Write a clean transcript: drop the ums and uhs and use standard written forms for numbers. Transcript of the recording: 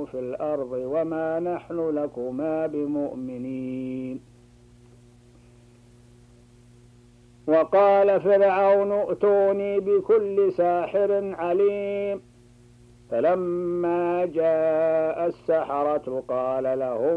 في الأرض وما نحن لكما بمؤمنين. وقال فرعون ائتوني بكل ساحر عليم. فلما جاء السحرة قال لهم